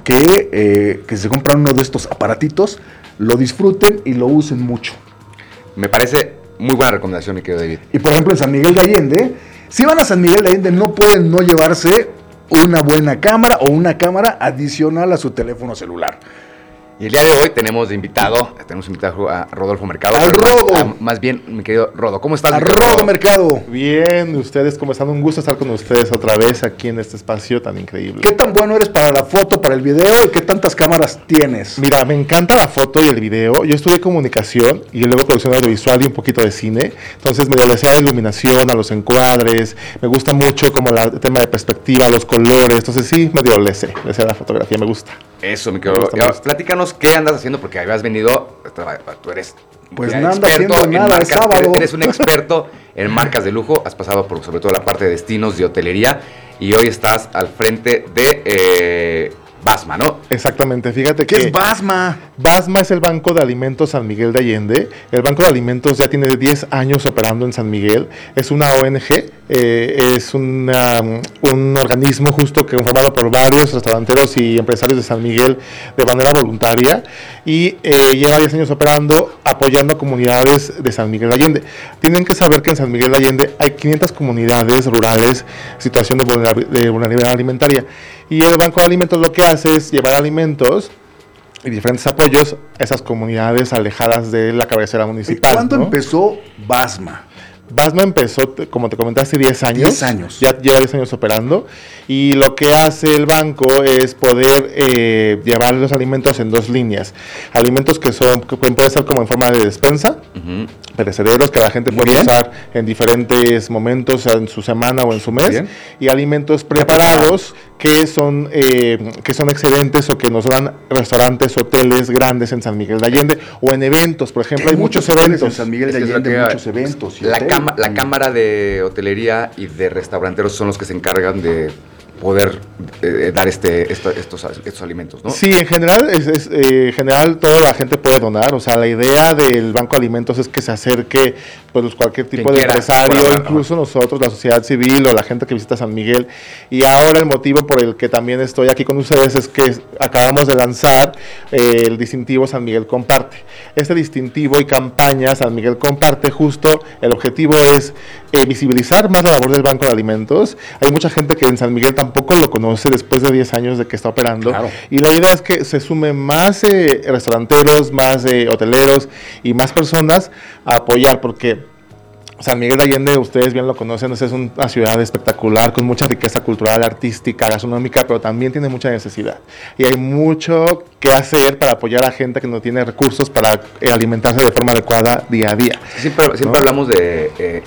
que se compran uno de estos aparatitos, lo disfruten y lo usen mucho. Me parece muy buena recomendación, mi querido David. Y por ejemplo en San Miguel de Allende, si van a San Miguel de Allende no pueden no llevarse una buena cámara o una cámara adicional a su teléfono celular. Y el día de hoy tenemos invitado a Rodolfo Mercado. ¡Al Rodo! Más bien, mi querido Rodo. ¿Cómo estás? ¡A Rodo Mercado! Bien, ¿ustedes cómo están? Un gusto estar con ustedes otra vez aquí en este espacio tan increíble. ¿Qué tan bueno eres para la foto, para el video y qué tantas cámaras tienes? Mira, me encanta la foto y el video. Yo estudié comunicación y luego producción audiovisual y un poquito de cine. Entonces me le sé a la iluminación, a los encuadres. Me gusta mucho como el tema de perspectiva, los colores. Entonces sí, medio le sé a la fotografía, me gusta. Eso, mi querido. Platícanos qué andas haciendo, porque habías venido, tú eres pues no anda haciendo nada, es sábado. Eres un experto en marcas de lujo, has pasado por sobre todo la parte de destinos, de hotelería, y hoy estás al frente de Basma, ¿no? Exactamente, fíjate que... ¿Qué es Basma? Basma es el Banco de Alimentos San Miguel de Allende. El Banco de Alimentos ya tiene 10 años operando en San Miguel. Es una ONG, es un organismo justo que formado por varios restauranteros y empresarios de San Miguel de manera voluntaria y lleva 10 años operando, apoyando a comunidades de San Miguel de Allende. Tienen que saber que en San Miguel de Allende hay 500 comunidades rurales en situación de vulnerabilidad alimentaria. Y el Banco de Alimentos lo que hace es llevar alimentos y diferentes apoyos a esas comunidades alejadas de la cabecera municipal. ¿Cuándo empezó Basma? Basma empezó, como te comentaste, 10 años. 10 años. Ya lleva 10 años operando. Y lo que hace el banco es poder llevar los alimentos en dos líneas. Alimentos que pueden ser como en forma de despensa, perecederos que la gente puede usar en diferentes momentos, en su semana o en su mes. Bien. Y alimentos preparados que son excedentes o que nos dan restaurantes, hoteles grandes en San Miguel de Allende o en eventos, por ejemplo. Hay muchos eventos. En San Miguel de Allende, muchos eventos. La Cámara de Hotelería y de Restauranteros son los que se encargan de poder dar estos alimentos, ¿no? Sí, en general toda la gente puede donar. O sea, la idea del Banco de Alimentos es que se acerque pues cualquier tipo de empresario, incluso nosotros, la sociedad civil o la gente que visita San Miguel. Y ahora el motivo por el que también estoy aquí con ustedes es que acabamos de lanzar el distintivo San Miguel Comparte. Este distintivo y campaña San Miguel Comparte, justo el objetivo es visibilizar más la labor del Banco de Alimentos. Hay mucha gente que en San Miguel tampoco lo conoce después de 10 años de que está operando. Claro. Y la idea es que se sumen más restauranteros, más hoteleros y más personas a apoyar, porque San Miguel de Allende, ustedes bien lo conocen, es una ciudad espectacular, con mucha riqueza cultural, artística, gastronómica, pero también tiene mucha necesidad. Y hay mucho que hacer para apoyar a gente que no tiene recursos para alimentarse de forma adecuada día a día. Siempre hablamos de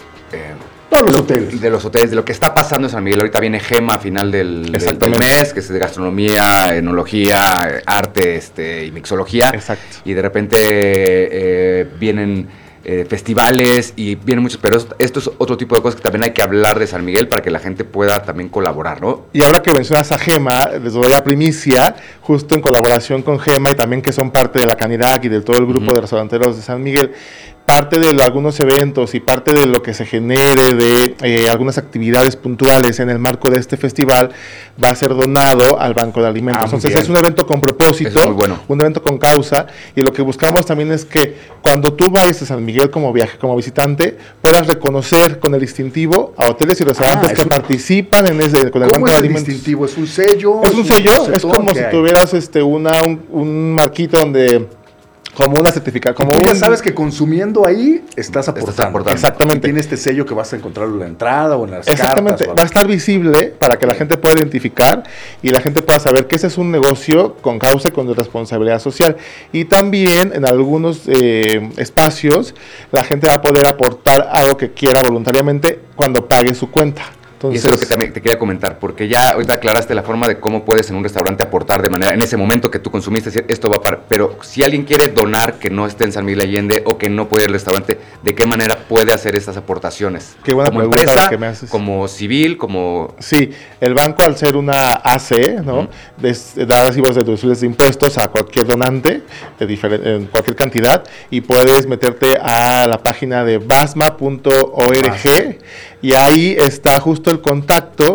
los hoteles, de lo que está pasando en San Miguel. Ahorita viene Gema a final del mes, que es de gastronomía, enología, arte y mixología. Exacto. Y de repente vienen festivales y vienen muchos, pero esto es otro tipo de cosas que también hay que hablar de San Miguel para que la gente pueda también colaborar, ¿no? Y ahora que mencionas a Gema, les doy la primicia, justo en colaboración con Gema y también que son parte de la Canirac y de todo el grupo de restauranteros de San Miguel. Parte de algunos eventos y parte de lo que se genere de algunas actividades puntuales en el marco de este festival va a ser donado al Banco de Alimentos. Entonces bien. Es un evento con propósito, es muy bueno. Un evento con causa, y lo que buscamos también es que cuando tú vayas a San Miguel como visitante, puedas reconocer con el distintivo a hoteles y restaurantes que participan con el Banco de Alimentos. ¿Cómo es el distintivo? ¿Es un sello? Es un sello, es como si tuvieras un marquito donde... como una certificación. Como tú ya sabes que consumiendo ahí estás aportando. Exactamente. Y tiene este sello que vas a encontrarlo en la entrada o en las Exactamente. cartas. Va a estar visible para que la gente pueda identificar y la gente pueda saber que ese es un negocio con causa y con responsabilidad social. Y también en algunos espacios la gente va a poder aportar algo que quiera voluntariamente cuando pague su cuenta. Entonces, y eso es lo que también te quería comentar, porque ya ahorita aclaraste la forma de cómo puedes en un restaurante aportar de manera, en ese momento que tú consumiste, esto va para... Pero si alguien quiere donar que no esté en San Miguel Allende o que no puede ir al restaurante, ¿de qué manera puede hacer estas aportaciones? Qué buena como pregunta empresa, que me haces. Como civil, como... Sí, el banco al ser una AC, ¿no? Da recibos de deducibles de impuestos a cualquier donante en cualquier cantidad y puedes meterte a la página de basma.org y ahí está justo el contacto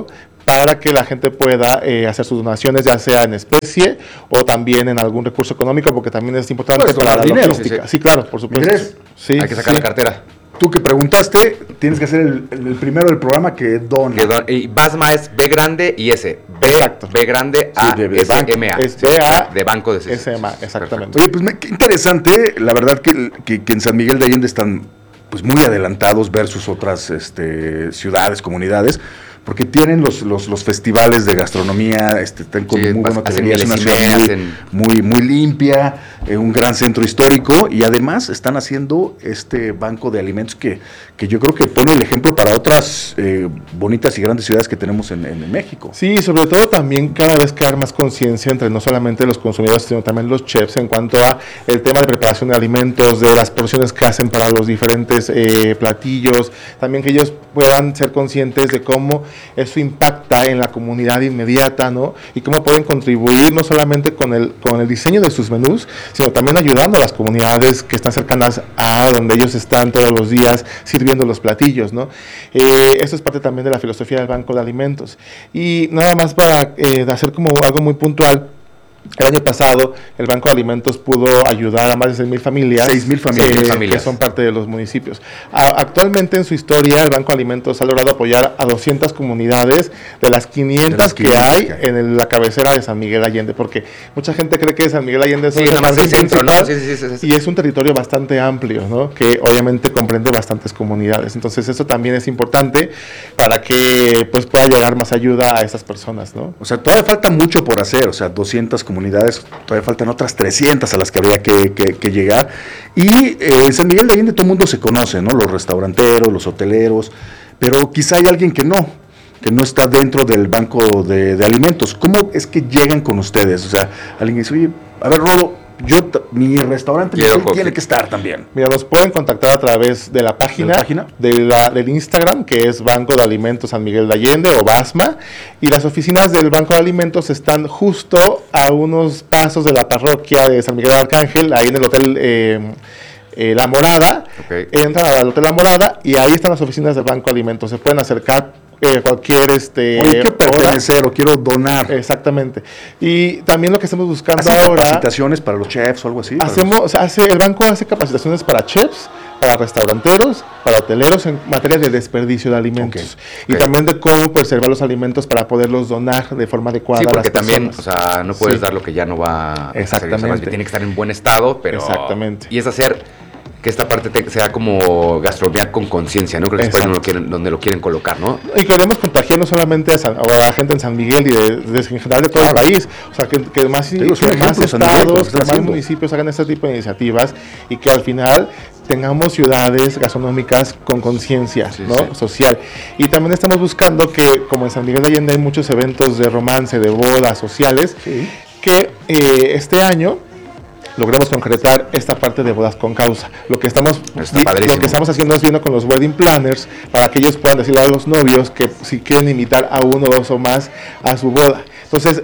para que la gente pueda hacer sus donaciones, ya sea en especie o también en algún recurso económico, porque también es importante Pues, para la dinero. logística. Sí, claro, por supuesto. Sí, Hay que sacar la cartera. Tú que preguntaste, tienes que ser el primero del programa que dona. Y Basma es B grande y S. Exacto. B grande A, Sí, de S, banco. M, A. Es BA, de banco de SMA, exactamente. Oye, pues qué interesante, la verdad que en San Miguel de Allende están pues muy adelantados versus otras ciudades, comunidades, porque tienen los festivales de gastronomía, están con muy buena hotelería, es una ciudad muy limpia, un gran centro histórico, y además están haciendo este banco de alimentos que yo creo que pone el ejemplo para otras bonitas y grandes ciudades que tenemos en México. Sí, sobre todo también cada vez crear más conciencia entre no solamente los consumidores, sino también los chefs en cuanto a el tema de preparación de alimentos, de las porciones que hacen para los diferentes platillos, también que ellos puedan ser conscientes de cómo eso impacta en la comunidad inmediata, ¿no? Y cómo pueden contribuir no solamente con el diseño de sus menús, sino también ayudando a las comunidades que están cercanas a donde ellos están todos los días sirviendo los platillos, ¿no? Eso es parte también de la filosofía del Banco de Alimentos. Y nada más para hacer como algo muy puntual. El año pasado el Banco de Alimentos pudo ayudar a más de 6,000 familias, 6,000 familias que son parte de los municipios. Actualmente en su historia el Banco de Alimentos ha logrado apoyar a 200 comunidades de las 500 que hay en la cabecera de San Miguel Allende, porque mucha gente cree que San Miguel Allende es nada más el centro, ¿no? Sí. Y es un territorio bastante amplio, ¿no? Que obviamente comprende bastantes comunidades. Entonces eso también es importante para que pues pueda llegar más ayuda a estas personas, ¿no? O sea, todavía falta mucho por hacer, o sea, 200 comunidades, todavía faltan otras 300 a las que habría que llegar. Y en San Miguel de Allende todo el mundo se conoce, ¿no? Los restauranteros, los hoteleros, pero quizá hay alguien que no está dentro del banco de alimentos. ¿Cómo es que llegan con ustedes? O sea, alguien dice, oye, a ver, Rodo, mi restaurante tiene que estar también. Mira, nos pueden contactar a través de la página, del Instagram, que es Banco de Alimentos San Miguel de Allende o BASMA, y las oficinas del Banco de Alimentos están justo a unos pasos de la parroquia de San Miguel de Arcángel, ahí en el hotel La Morada. Okay. Entran al hotel La Morada y ahí están las oficinas del Banco de Alimentos. Se pueden acercar cualquier Oye, quiero pertenecer o quiero donar. Exactamente. Y también lo que estamos buscando ¿Hacen ahora, capacitaciones para los chefs o algo así? el banco hace capacitaciones para chefs, para restauranteros, para hoteleros en materia de desperdicio de alimentos. Y también de cómo preservar los alimentos para poderlos donar de forma adecuada a las personas. También, o sea, no puedes dar lo que ya no va. Exactamente. O sea, tiene que estar en buen estado, pero. Exactamente. Y es hacer que esta parte sea como gastronomía con conciencia, ¿no? Creo que es por ahí donde lo quieren colocar, ¿no? Y queremos contagiar no solamente a la gente en San Miguel y en general de todo el país. O sea, que más estados, que más municipios hagan este tipo de iniciativas y que al final tengamos ciudades gastronómicas con conciencia, ¿no? Social. Y también estamos buscando que, como en San Miguel de Allende hay muchos eventos de romance, de bodas sociales, que este año logremos concretar esta parte de bodas con causa. Lo que estamos haciendo es viendo con los wedding planners para que ellos puedan decirle a los novios que si quieren invitar a 1, 2 o más a su boda. Entonces,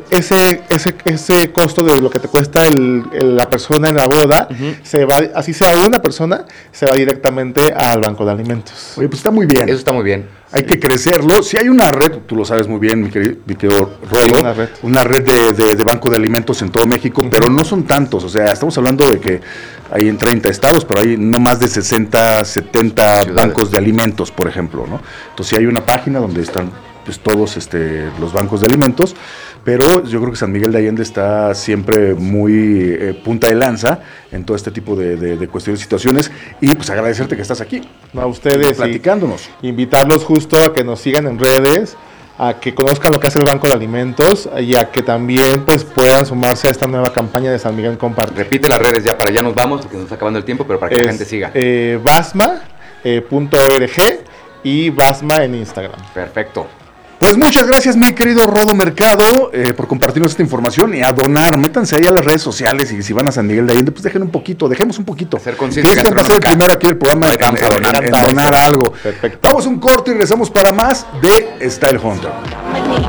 ese costo de lo que te cuesta la persona en la boda, se va, así sea una persona, se va directamente al Banco de Alimentos. Oye, pues está muy bien. Eso está muy bien. Hay que crecerlo. Si hay una red, tú lo sabes muy bien, mi querido Rodo, una red de banco de alimentos en todo México, pero no son tantos. O sea, estamos hablando de que hay en 30 estados, pero hay no más de 60, 70 bancos de alimentos, por ejemplo, ¿no? Entonces, sí hay una página donde están pues todos los bancos de alimentos, pero yo creo que San Miguel de Allende está siempre muy punta de lanza en todo este tipo de cuestiones y situaciones, y pues agradecerte que estás aquí. No, a ustedes, platicándonos. Invitarlos justo a que nos sigan en redes, a que conozcan lo que hace el Banco de Alimentos y a que también pues puedan sumarse a esta nueva campaña de San Miguel Comparte. Repite las redes ya para allá nos vamos, porque nos está acabando el tiempo, pero para que la gente siga. Basma.org y Basma en Instagram. Perfecto. Pues muchas gracias, mi querido Rodo Mercado, por compartirnos esta información y a donar. Métanse ahí a las redes sociales y si van a San Miguel de Allende, pues dejemos un poquito. Hacer conciencia. Creo que va a ser el primero aquí del programa en donar algo. Perfecto. Vamos a un corte y regresamos para más de Style Hunter.